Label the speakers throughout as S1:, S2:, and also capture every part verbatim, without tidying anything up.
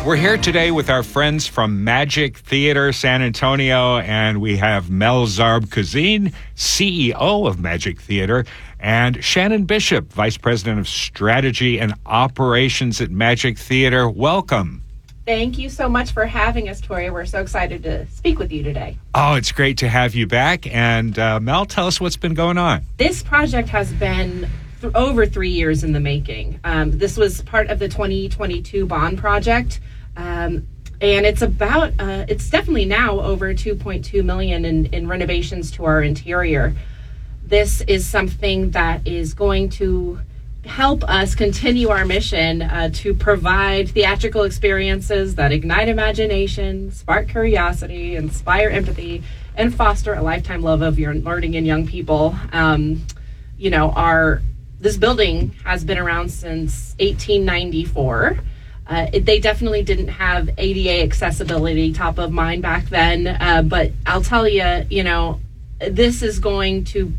S1: We're here today with our friends from Magic Theater San Antonio, and we have Mel Zarb-Kuzin, C E O of Magic Theater, and Shannon Bishop, Vice President of Strategy and Operations at Magic Theater. Welcome.
S2: Thank you so much for having us, Tori. We're so excited to speak with you today.
S1: Oh, it's great to have you back. And uh, Mel, tell us what's been going on.
S2: This project has been th- over three years in the making. Um, this was part of the twenty twenty-two bond project. Um, and it's about, uh, it's definitely now over two point two million dollars in, in renovations to our interior. This is something that is going to help us continue our mission uh, to provide theatrical experiences that ignite imagination, spark curiosity, inspire empathy, and foster a lifetime love of your learning in young people. Um, you know, our this building has been around since eighteen ninety-four. Uh, it, they definitely didn't have A D A accessibility top of mind back then, uh, but I'll tell you, you know, this is going to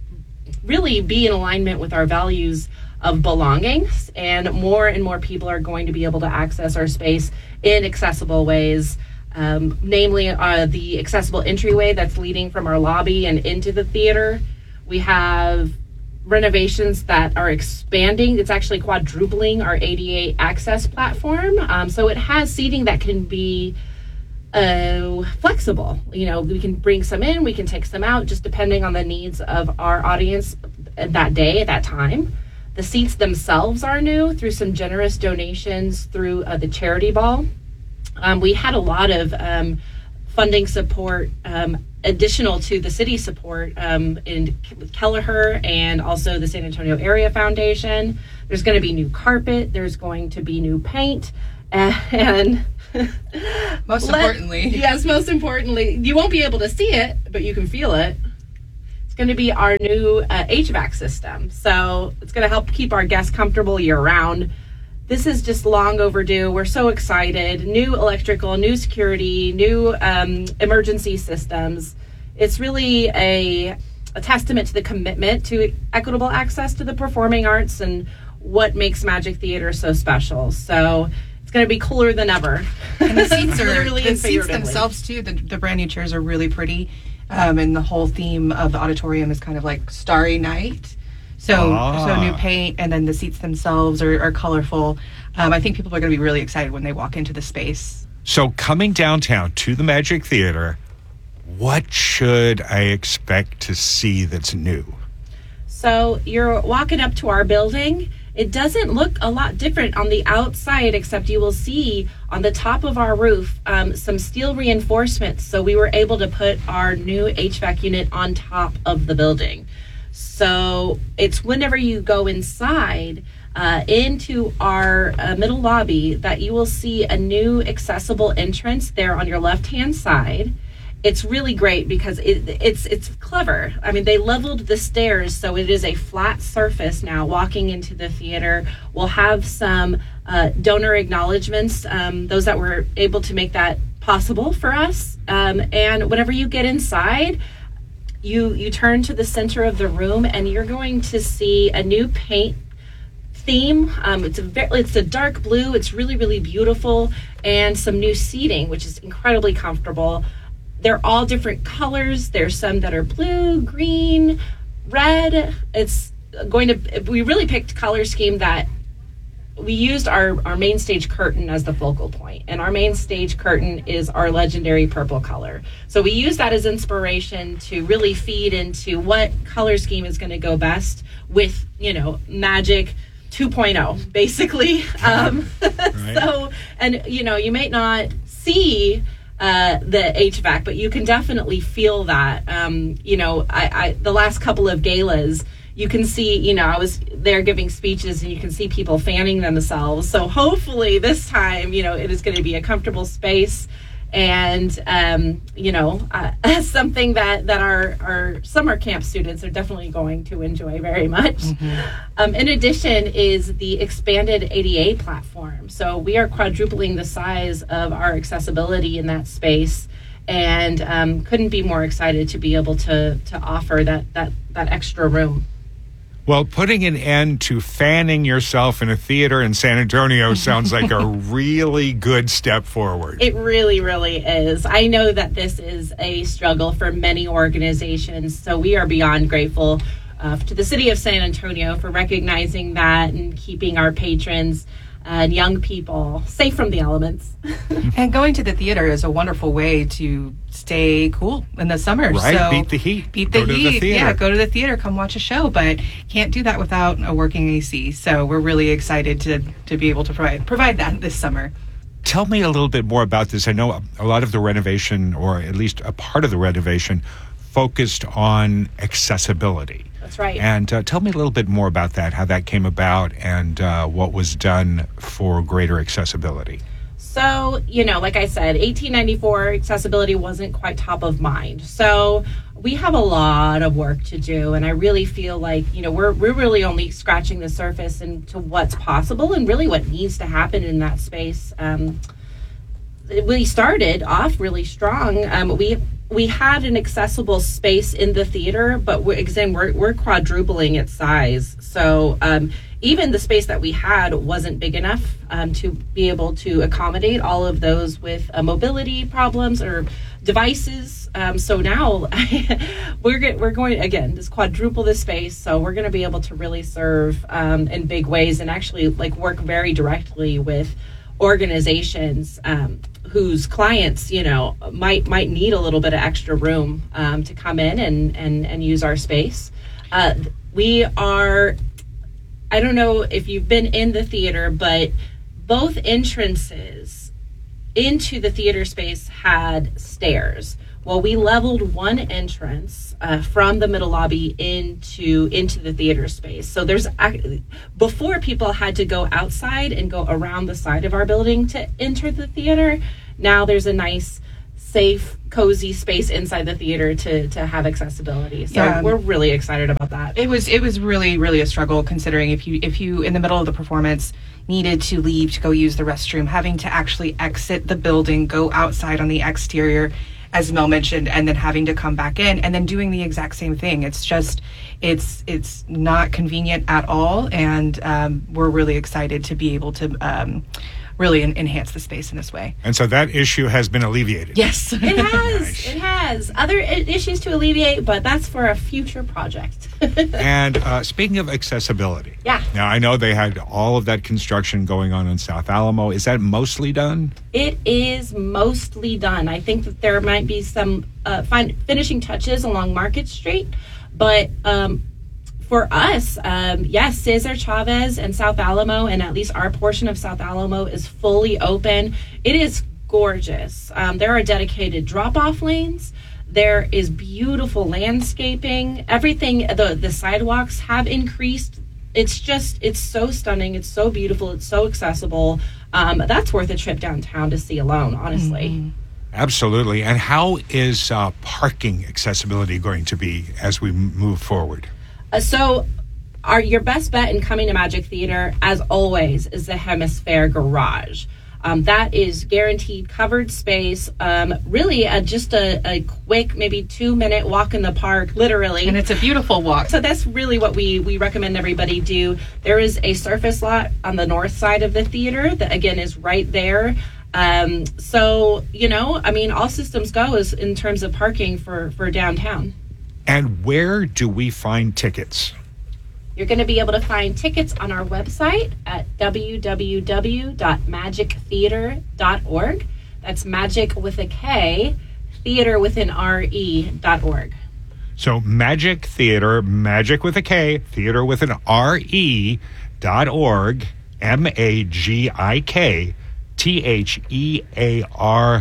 S2: really be in alignment with our values of belonging, and more and more people are going to be able to access our space in accessible ways, um, namely uh, the accessible entryway that's leading from our lobby and into the theater. We have renovations that are expanding. It's actually quadrupling our A D A access platform. Um, so it has seating that can be uh, flexible. You know, we can bring some in, we can take some out, just depending on the needs of our audience that day, at that time. The seats themselves are new through some generous donations through uh, the charity ball. Um, we had a lot of um, funding support um, additional to the city support um, in Kelleher and also the San Antonio Area Foundation. There's going to be new carpet. There's going to be new paint. And
S3: most importantly,
S2: yes, most importantly, you won't be able to see it, but you can feel it. It's going to be our new uh, H V A C system. So it's going to help keep our guests comfortable year round. This is just long overdue. We're so excited. New electrical, new security, new um, emergency systems. It's really a, a testament to the commitment to equitable access to the performing arts and what makes Magic Theater so special. So it's going to be cooler than ever.
S3: And the seats are
S2: Literally
S3: the
S2: and
S3: seats
S2: figuratively.
S3: themselves too. The, the brand new chairs are really pretty, um, and the whole theme of the auditorium is kind of like Starry Night. So,
S1: Ah.
S3: so new paint, and then the seats themselves are, are colorful. Um, I think people are going to be really excited when they walk into the space.
S1: So coming downtown to the Magic Theater, what should I expect to see that's new?
S2: So you're walking up to our building. It doesn't look a lot different on the outside, except you will see on the top of our roof um, some steel reinforcements. So we were able to put our new H V A C unit on top of the building. So it's whenever you go inside uh, into our uh, middle lobby that you will see a new accessible entrance there on your left-hand side. It's really great because it, it's it's clever. I mean, they leveled the stairs, so it is a flat surface now walking into the theater. We'll have some uh, donor acknowledgments, um, those that were able to make that possible for us. Um, and whenever you get inside, you you turn to the center of the room, and you're going to see a new paint theme. Um, it's a very, it's a dark blue. It's really, really beautiful, and some new seating, which is incredibly comfortable. They're all different colors. There's some that are blue, green, red. It's going to, we really picked color scheme that we used our, our main stage curtain as the focal point, and our main stage curtain is our legendary purple color. So we use that as inspiration to really feed into what color scheme is going to go best with, you know, Magic two point oh, basically. Um,
S1: Right.
S2: So, and, you know, you may not see uh, the H V A C, but you can definitely feel that. Um, you know, I, I the last couple of galas, you can see, you know, I was there giving speeches, and you can see people fanning themselves. So hopefully this time, you know, it is going to be a comfortable space, and, um, you know, uh, something that, that our, our summer camp students are definitely going to enjoy very much. Mm-hmm. Um, in addition is the expanded A D A platform. So we are quadrupling the size of our accessibility in that space, and um, couldn't be more excited to be able to, to offer that, that, that extra room.
S1: Well, putting an end to fanning yourself in a theater in San Antonio sounds like a really good step forward.
S2: It really, really is. I know that this is a struggle for many organizations, so we are beyond grateful uh, to the city of San Antonio for recognizing that and keeping our patrons and young people safe from the elements.
S3: And going to the theater is a wonderful way to stay cool in the summer.
S1: Right,
S3: so
S1: beat the heat.
S3: Beat the
S1: Go to
S3: heat.
S1: the theater.
S3: Yeah, go to the theater, come watch a show, but can't do that without a working A C. So we're really excited to to be able to provide provide that this summer.
S1: Tell me a little bit more about this. I know a lot of the renovation, or at least a part of the renovation, focused on accessibility.
S2: That's right.
S1: And uh, tell me a little bit more about that, how that came about, and uh, what was done for greater accessibility.
S2: So, you know, like I said, eighteen ninety-four accessibility wasn't quite top of mind. So we have a lot of work to do, and I really feel like, you know, we're we're really only scratching the surface into what's possible and really what needs to happen in that space. Um, we started off really strong. Um, we we had an accessible space in the theater, but we're, again, we're, we're quadrupling its size. So um, even the space that we had wasn't big enough um, to be able to accommodate all of those with uh, mobility problems or devices. Um, so now we're get, we're going again just quadruple the space. So we're going to be able to really serve um, in big ways and actually like work very directly with organizations um, whose clients, you know, might might need a little bit of extra room um, to come in and, and, and use our space. Uh, we are, I don't know if you've been in the theater, but both entrances into the theater space had stairs. Well, we leveled one entrance uh, from the middle lobby into into the theater space. So there's before people had to go outside and go around the side of our building to enter the theater. Now there's a nice, safe, cozy space inside the theater to to have accessibility. So
S3: Yeah.
S2: we're really excited about that.
S3: It was it was really really a struggle, considering if you if you in the middle of the performance needed to leave to go use the restroom, having to actually exit the building, go outside on the exterior, as Mel mentioned, and then having to come back in and then doing the exact same thing. It's just, it's it's not convenient at all, and um, we're really excited to be able to um, really en- enhance the space in this way.
S1: And so that issue has been alleviated.
S3: Yes.
S2: It has.
S1: Nice.
S2: It has. Other I- issues to alleviate, but that's for a future project.
S1: And uh, speaking of accessibility,
S2: Yeah.
S1: now I know they had all of that construction going on in South Alamo. Is that mostly done?
S2: It is mostly done. I think that there might be some uh, fin- finishing touches along Market Street, but um, for us, um, yes, Cesar Chavez and South Alamo, and at least our portion of South Alamo is fully open. It is gorgeous. Um, there are dedicated drop-off lanes. There is beautiful landscaping. Everything, the, the sidewalks have increased. It's just, it's so stunning. It's so beautiful. It's so accessible. Um, that's worth a trip downtown to see alone, honestly.
S3: Mm-hmm.
S1: Absolutely. And how is uh, parking accessibility going to be as we m- move forward?
S2: Uh, so, our your best bet in coming to Magic Theater, as always, is the Hemisphere Garage. Um, that is guaranteed covered space. Um, really, uh, just a, a quick, maybe two minute walk in the park, literally.
S3: And it's a beautiful walk.
S2: So that's really what we, we recommend everybody do. There is a surface lot on the north side of the theater that, again, is right there. Um, so, you know, I mean, all systems go is in terms of parking for, for downtown.
S1: And where do we find tickets?
S2: You're going to be able to find tickets on our website at w w w dot magic theater dot org. That's magic with a K, theater with an R E dot org.
S1: So Magic Theater, magic with a K, theater with an R E dot org, M A G I K T H E A R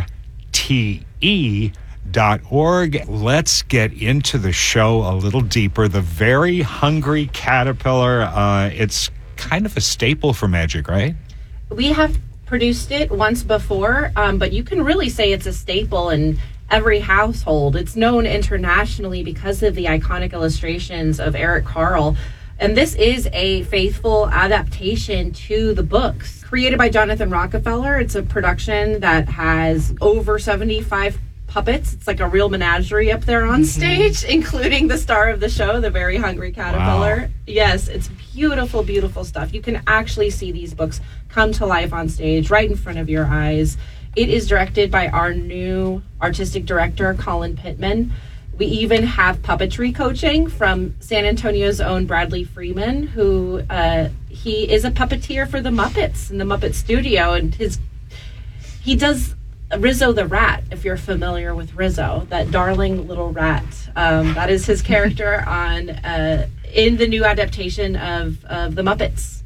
S1: T E dot org. Let's get into the show a little deeper. The Very Hungry Caterpillar, uh, it's kind of a staple for Magic, right?
S2: We have produced it once before, um, but you can really say it's a staple in every household. It's known internationally because of the iconic illustrations of Eric Carle. And this is a faithful adaptation to the books. Created by Jonathan Rockefeller, it's a production that has over seventy-five puppets. It's like a real menagerie up there on mm-hmm. stage, including the star of the show, the Very Hungry Caterpillar.
S1: Wow.
S2: Yes, it's beautiful, beautiful stuff. You can actually see these books come to life on stage right in front of your eyes. It is directed by our new artistic director, Colin Pittman. We even have puppetry coaching from San Antonio's own Bradley Freeman, who uh, he is a puppeteer for the Muppets in the Muppet Studio, and his he does Rizzo the Rat, if you're familiar with Rizzo, that darling little rat. Um, that is his character on uh, in the new adaptation of, of the Muppets.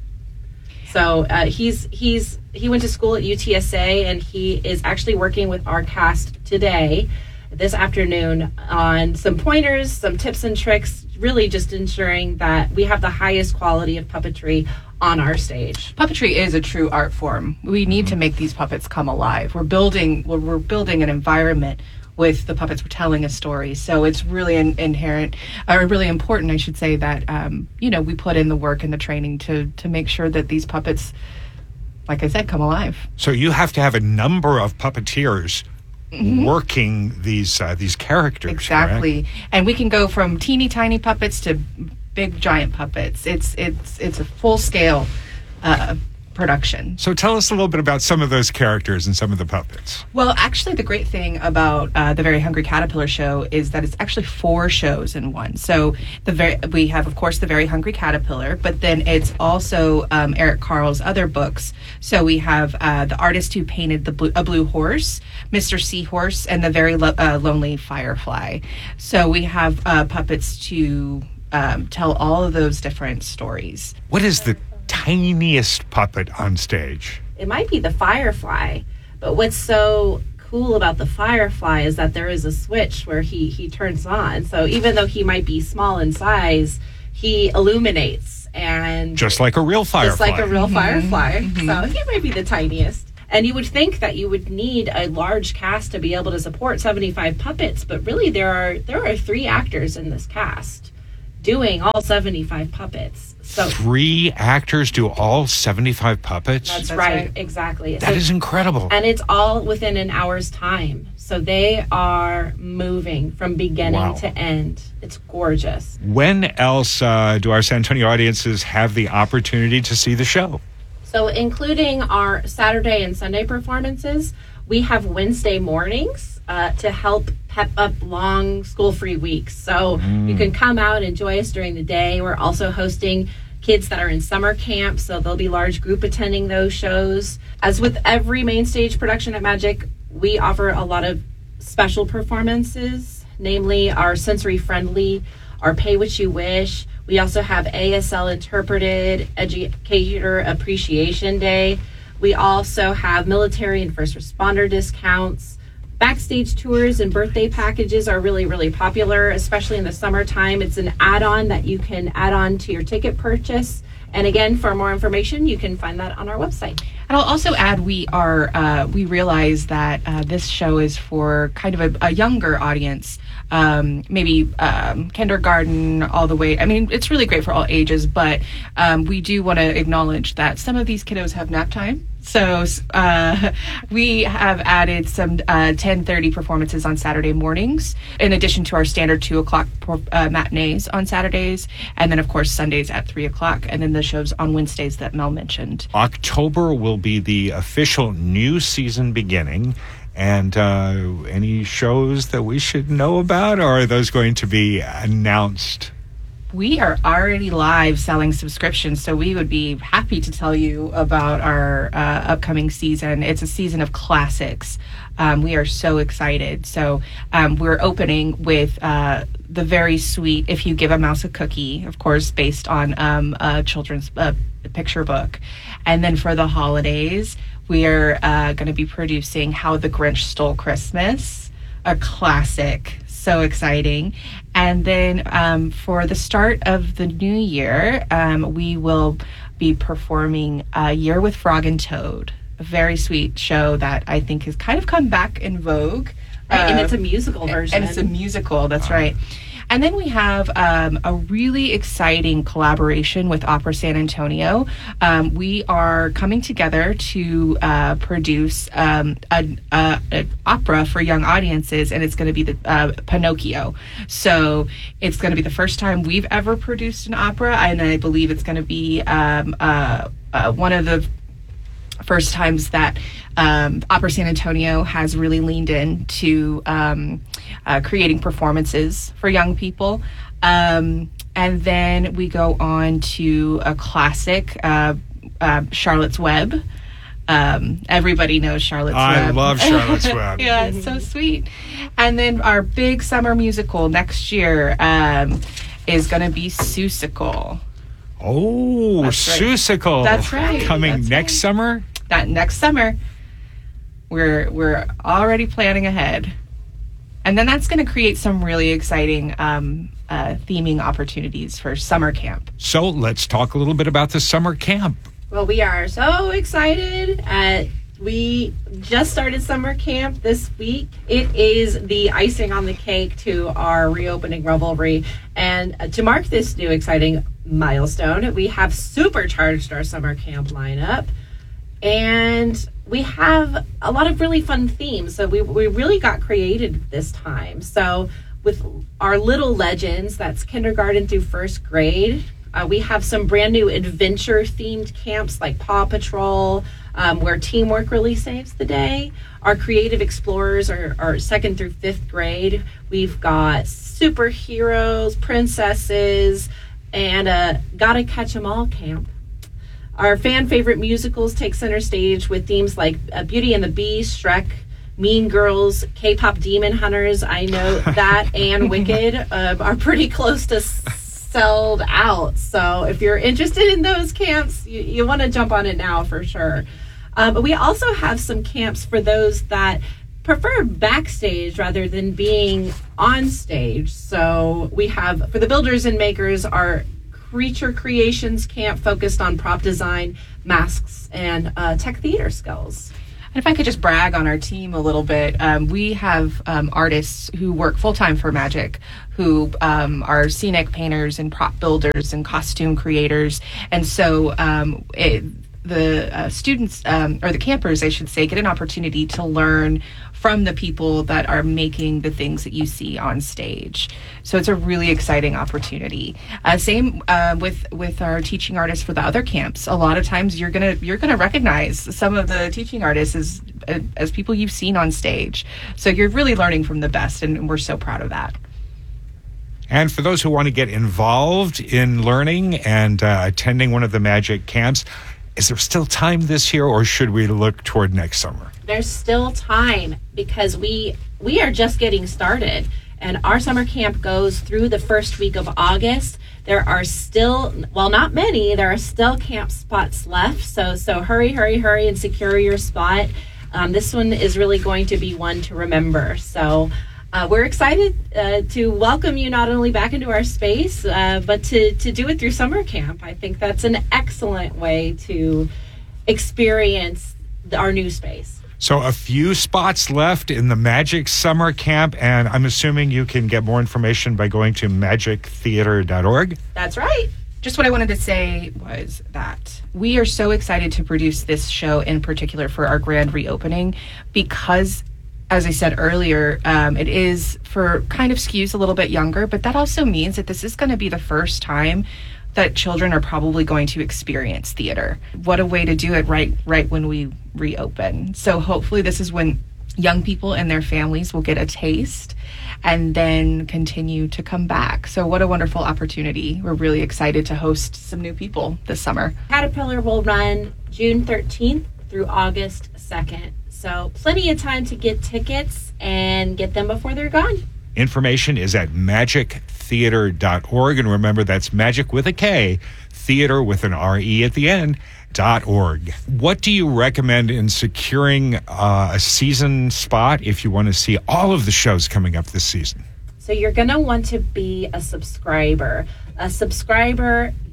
S2: So uh, he's he's he went to school at U T S A, and he is actually working with our cast today, this afternoon, on some pointers, some tips and tricks, really just ensuring that we have the highest quality of puppetry on our stage.
S3: Puppetry is a true art form. We need to make these puppets come alive. We're building we're, we're building an environment with the puppets. We're telling a story. So it's really an inherent, or really important, I should say, that um, you know, we put in the work and the training to to make sure that these puppets, like I said, come alive.
S1: So you have to have a number of puppeteers mm-hmm. working these uh, these characters.
S3: Exactly.
S1: Correct?
S3: And we can go from teeny tiny puppets to big giant puppets. It's it's it's a full scale uh, production.
S1: So tell us a little bit about some of those characters and some of the puppets.
S3: Well, actually, the great thing about uh, the Very Hungry Caterpillar show is that it's actually four shows in one. So the very we have, of course, the Very Hungry Caterpillar, but then it's also um, Eric Carle's other books. So we have uh, the artist who painted the blue, a blue horse, Mister Seahorse, and the Very lo- uh, Lonely Firefly. So we have uh, puppets to um, tell all of those different stories.
S1: What is the tiniest puppet on stage?
S2: It might be the Firefly, but what's so cool about the Firefly is that there is a switch where he he turns on. So even though he might be small in size, he illuminates, and
S1: just like a real firefly.
S2: Just like a real
S3: mm-hmm.
S2: firefly.
S3: Mm-hmm.
S2: So he might be the tiniest. And you would think that you would need a large cast to be able to support seventy-five puppets, but really there are there are three actors in this cast doing all seventy-five puppets. So
S1: three actors do all seventy-five puppets?
S2: That's,
S3: That's
S2: right,
S3: right,
S2: exactly.
S1: That
S2: so,
S1: is incredible.
S2: And it's all within an hour's time. So they are moving from beginning
S1: Wow.
S2: to end. It's gorgeous.
S1: When else uh, do our San Antonio audiences have the opportunity to see the show?
S2: So including our Saturday and Sunday performances, we have Wednesday mornings uh, to help pep up long school-free weeks. So mm. you can come out and enjoy us during the day. We're also hosting kids that are in summer camp, so there'll be large group attending those shows. As with every main stage production at Magic, we offer a lot of special performances, namely our sensory-friendly, our Pay What You Wish. We also have A S L Interpreted Educator Appreciation Day. We also have military and first responder discounts. Backstage tours and birthday packages are really, really popular, especially in the summertime. It's an add-on that you can add on to your ticket purchase. And again, for more information, you can find that on our website.
S3: And I'll also add, we are uh, we realize that uh, this show is for kind of a, a younger audience, um, maybe um, kindergarten all the way. I mean, it's really great for all ages, but um, we do want to acknowledge that some of these kiddos have nap time. So uh, we have added some uh, ten thirty performances on Saturday mornings, in addition to our standard two o'clock uh, matinees on Saturdays, and then, of course, Sundays at three o'clock, and then the shows on Wednesdays that Mel mentioned.
S1: October will be the official new season beginning. And uh, any shows that we should know about, or are those going to be announced?
S3: We are already live selling subscriptions, so we would be happy to tell you about our uh, upcoming season. It's a season of classics. Um, we are so excited. So um, we're opening with uh, the very sweet If You Give a Mouse a Cookie, of course, based on um, a children's uh, picture book. And then for the holidays, we are uh, going to be producing How the Grinch Stole Christmas, a classic. So exciting. And then um, for the start of the new year, um, we will be performing A Year with Frog and Toad, a very sweet show that I think has kind of come back in vogue.
S2: Right,
S3: uh,
S2: and it's a musical version.
S3: And it's a musical, that's right. And then we have um, a really exciting collaboration with Opera San Antonio. Um, we are coming together to uh, produce um, an opera for young audiences, and it's going to be the uh, Pinocchio. So it's going to be the first time we've ever produced an opera, and I believe it's going to be um, uh, uh, one of the first times that um, Opera San Antonio has really leaned in to um, uh, creating performances for young people. Um, and then we go on to a classic, uh, uh, Charlotte's Web. Um, everybody knows Charlotte's
S1: I
S3: Web.
S1: I love Charlotte's Web.
S3: Yeah, it's so sweet. And then our big summer musical next year um, is going to be Seussical.
S1: Oh,
S3: That's right.
S1: Seussical.
S3: That's right.
S1: Coming
S3: That's
S1: next
S3: right.
S1: summer?
S3: That next summer. We're we're already planning ahead. And then that's going to create some really exciting um, uh, theming opportunities for summer camp.
S1: So let's talk a little bit about the summer camp.
S2: Well, we are so excited. Uh, we just started summer camp this week. It is the icing on the cake to our reopening revelry. And uh, to mark this new exciting milestone, we have supercharged our summer camp lineup. And we have a lot of really fun themes. So we, we really got creative this time. So with our Little Legends, that's kindergarten through first grade, uh, we have some brand new adventure-themed camps like Paw Patrol, um, where teamwork really saves the day. Our Creative Explorers are, are second through fifth grade. We've got superheroes, princesses, and a Gotta Catch 'Em All camp. Our fan favorite musicals take center stage with themes like uh, Beauty and the Beast, Shrek, Mean Girls, K-pop Demon Hunters. I know that and Wicked uh, are pretty close to s- sold out. So if you're interested in those camps, you, you want to jump on it now for sure. Um, but we also have some camps for those that prefer backstage rather than being on stage. So we have, for the builders and makers, our Creature Creations camp focused on prop design, masks, and uh, tech theater skills.
S3: And if I could just brag on our team a little bit, um, we have um, artists who work full-time for Magic, who um, are scenic painters and prop builders and costume creators. And so um, it, the uh, students, um, or the campers, I should say, get an opportunity to learn from the people that are making the things that you see on stage. So it's a really exciting opportunity. Uh, same uh, with with our teaching artists for the other camps. A lot of times you're gonna you're gonna recognize some of the teaching artists as as people you've seen on stage. So you're really learning from the best, and we're so proud of that.
S1: And for those who want to get involved in learning and uh, attending one of the Magic camps, is there still time this year, or should we look toward next summer?
S2: There's still time because we we are just getting started, and our summer camp goes through the first week of August. There are still, well, not many, there are still camp spots left. So so hurry, hurry, hurry and secure your spot. Um, this one is really going to be one to remember. So uh, we're excited uh, to welcome you not only back into our space, uh, but to, to do it through summer camp. I think that's an excellent way to experience the, our new space.
S1: So a few spots left in the Magic Summer Camp, and I'm assuming you can get more information by going to magic theater dot org.
S2: That's right.
S3: Just what I wanted to say was that we are so excited to produce this show in particular for our grand reopening because, as I said earlier, um, it is for kind of skews a little bit younger, but that also means that this is going to be the first time that children are probably going to experience theater. What a way to do it right right when we reopen. So hopefully this is when young people and their families will get a taste and then continue to come back. So what a wonderful opportunity. We're really excited to host some new people this summer.
S2: Caterpillar will run June thirteenth through August second. So plenty of time to get tickets and get them before they're gone.
S1: Information is at magic theater dot org, and remember that's magic with a K, theater with an R E at the end, dot org. What do you recommend in securing uh, a season spot if you want to see all of the shows coming up this season?
S2: So you're going to want to be a subscriber. A subscriber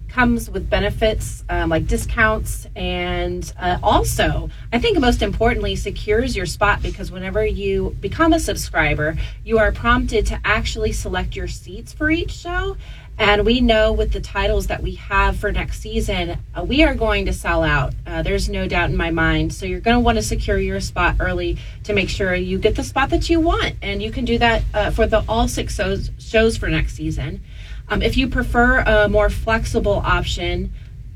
S2: comes with benefits um, like discounts, and uh, also, I think most importantly, secures your spot, because whenever you become a subscriber, you are prompted to actually select your seats for each show. And we know with the titles that we have for next season, uh, we are going to sell out. Uh, there's no doubt in my mind. So you're going to want to secure your spot early to make sure you get the spot that you want. And you can do that uh, for the all six shows, shows for next season. Um, if you prefer a more flexible option,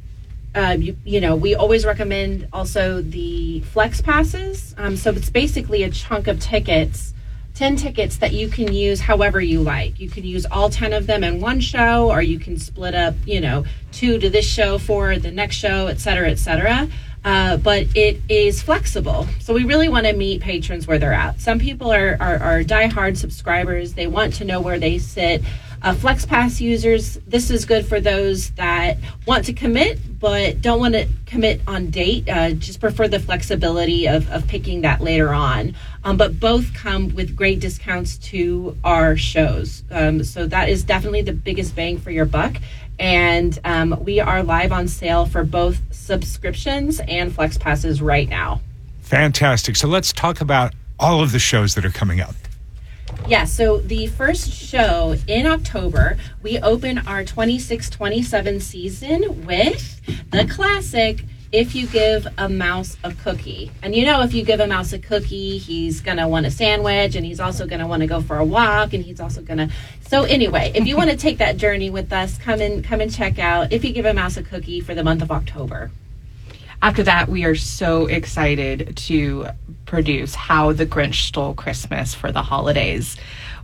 S2: uh, you, you know, we always recommend also the Flex Passes. Um, so it's basically a chunk of tickets, ten tickets that you can use however you like. You can use all ten of them in one show, or you can split up, you know, two to this show, four the next show, et cetera, et cetera. Uh, but it is flexible. So we really want to meet patrons where they're at. Some people are, are, are diehard subscribers. They want to know where they sit. Uh, FlexPass users, this is good for those that want to commit but don't want to commit on date, uh, just prefer the flexibility of, of picking that later on. Um, but both come with great discounts to our shows. Um, so that is definitely the biggest bang for your buck. And um, we are live on sale for both subscriptions and FlexPasses right now.
S1: Fantastic. So let's talk about all of the shows that are coming up.
S2: Yeah, so the first show in October, we open our twenty-six twenty-seven season with the classic If You Give a Mouse a Cookie. And you know, if you give a mouse a cookie, he's going to want a sandwich, and he's also going to want to go for a walk, and he's also going to... So anyway, if you want to take that journey with us, come and come and check out If You Give a Mouse a Cookie for the month of October.
S3: After that, we are so excited to produce How the Grinch Stole Christmas for the holidays.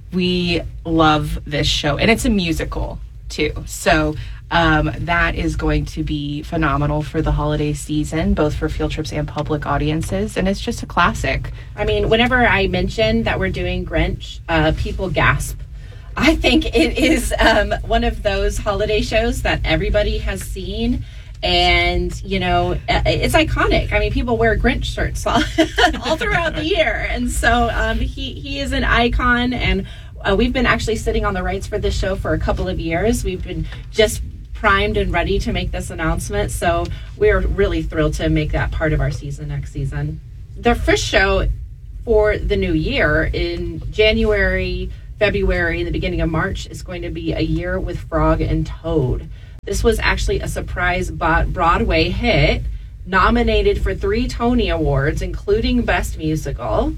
S3: We love this show, and it's a musical, too. So um, that is going to be phenomenal for the holiday season, both for field trips and public audiences, and it's just a classic.
S2: I mean, whenever I mention that we're doing Grinch, uh, people gasp. I think it is um, one of those holiday shows that everybody has seen. And, you know, it's iconic. I mean, people wear Grinch shirts all, all throughout the year. And so um, he, he is an icon. And uh, we've been actually sitting on the rights for this show for a couple of years. We've been just primed and ready to make this announcement. So we're really thrilled to make that part of our season next season. The first show for the new year in January, February, and the beginning of March is going to be A Year with Frog and Toad. This was actually a surprise Broadway hit, nominated for three Tony Awards, including Best Musical.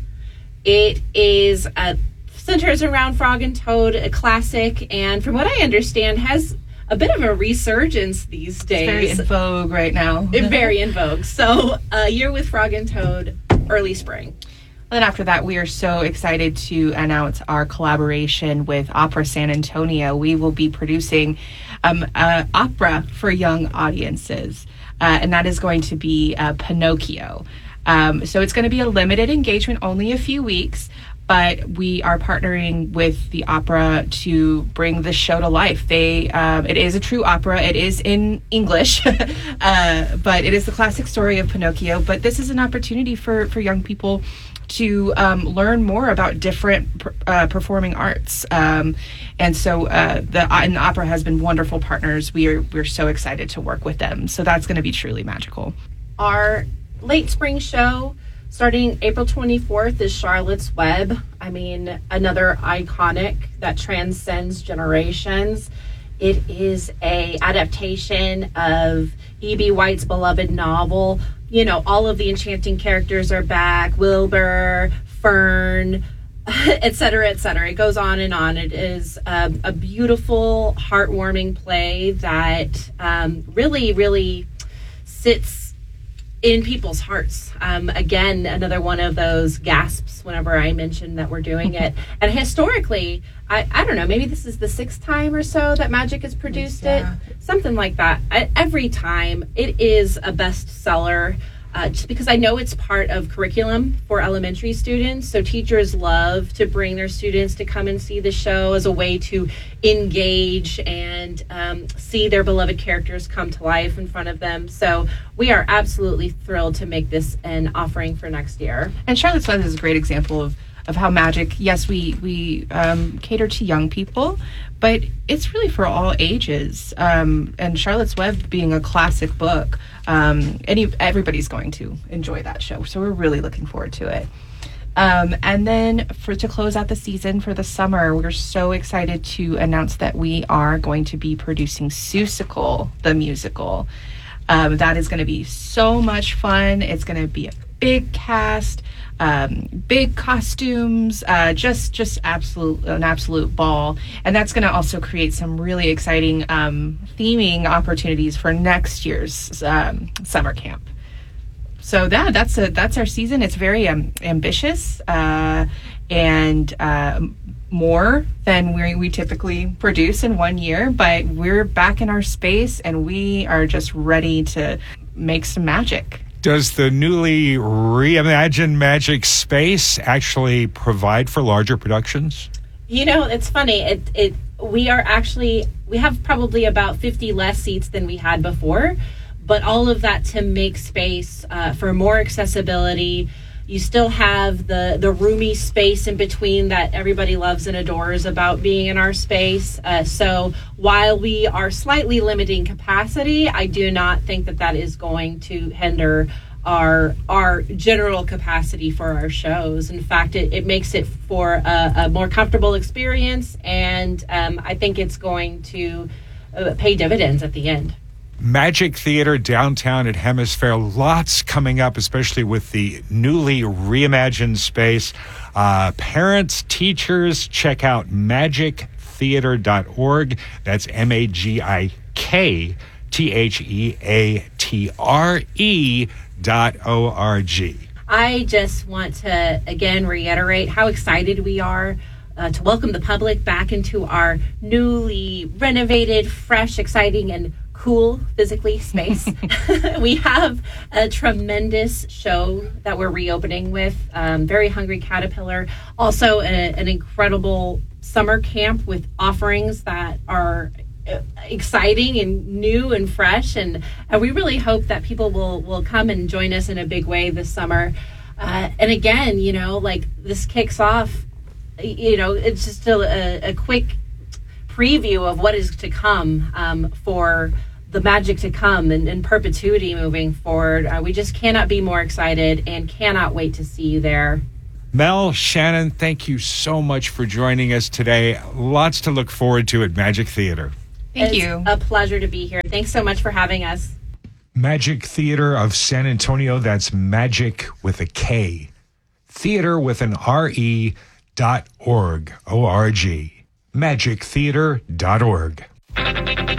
S2: It is uh, centers around Frog and Toad, a classic, and from what I understand, has a bit of a resurgence these days.
S3: It's very in vogue right now.
S2: It's very in vogue. So, A Year with Frog and Toad, early spring.
S3: And then after that, we are so excited to announce our collaboration with Opera San Antonio. We will be producing um, uh, opera for young audiences, uh, and that is going to be uh, Pinocchio. Um, so it's going to be a limited engagement, only a few weeks, but we are partnering with the opera to bring the show to life. They, um, it is a true opera. It is in English, uh, but it is the classic story of Pinocchio. But this is an opportunity for, for young people to um, learn more about different uh, performing arts. Um, and so uh, the, and the opera has been wonderful partners. We are, we're so excited to work with them. So that's going to be truly magical.
S2: Our late spring show, starting April twenty-fourth, is Charlotte's Web. I mean, another iconic that transcends generations. It is a adaptation of E B. White's beloved novel. You know, all of the enchanting characters are back. Wilbur, Fern, et cetera, et cetera. It goes on and on. It is a, a beautiful, heartwarming play that um, really, really sits in people's hearts. Um, again, another one of those gasps whenever I mention that we're doing it. And historically, I, I don't know, maybe this is the sixth time or so that Magic has produced yeah. it. Something like that. I, every time it is a bestseller. Uh, just because I know it's part of curriculum for elementary students. So teachers love to bring their students to come and see the show as a way to engage and um, see their beloved characters come to life in front of them. So we are absolutely thrilled to make this an offering for next year.
S3: And Charlotte's Web is a great example of of how Magic, yes, we we um, cater to young people, but it's really for all ages. Um, and Charlotte's Web being a classic book, um, any everybody's going to enjoy that show. So we're really looking forward to it. Um, and then for to close out the season for the summer, we're so excited to announce that we are going to be producing Seussical, the musical. Um, that is going to be so much fun. It's going to be a big cast, um, big costumes, uh, just just absolute an absolute ball. And that's going to also create some really exciting um, theming opportunities for next year's um, summer camp. So that that's a that's our season. It's very um, ambitious uh, and uh, more than we we typically produce in one year. But we're back in our space, and we are just ready to make some magic.
S1: Does the newly reimagined Magic Space actually provide for larger productions?
S2: You know, it's funny. It it we are actually we have probably about fifty less seats than we had before. But all of that to make space uh, for more accessibility. You still have the, the roomy space in between that everybody loves and adores about being in our space. Uh, so while we are slightly limiting capacity, I do not think that that is going to hinder our our general capacity for our shows. In fact, it, it makes it for a, a more comfortable experience, and um, I think it's going to uh, pay dividends at the end.
S1: Magic Theater downtown at Hemisphere, lots coming up, especially with the newly reimagined space. Uh, parents, teachers, check out magic theater dot org. That's M A G I K T H E A T R E dot O R G.
S2: I just want to, again, reiterate how excited we are Uh, to welcome the public back into our newly renovated, fresh, exciting, and cool physically space. We have a tremendous show that we're reopening with, um, Very Hungry Caterpillar. Also a, an incredible summer camp with offerings that are uh, exciting and new and fresh. And, and we really hope that people will, will come and join us in a big way this summer. Uh, and again, you know, like this kicks off, you know, it's just a, a quick preview of what is to come um, for the magic to come and in perpetuity moving forward. Uh, we just cannot be more excited and cannot wait to see you there.
S1: Mel, Shannon, thank you so much for joining us today. Lots to look forward to at Magic Theater.
S3: Thank
S2: It's
S3: you.
S2: a pleasure to be here. Thanks so much for having us.
S1: Magic Theater of San Antonio, that's magic with a K. Theater with an R E dot org, O R G. magic theater dot org.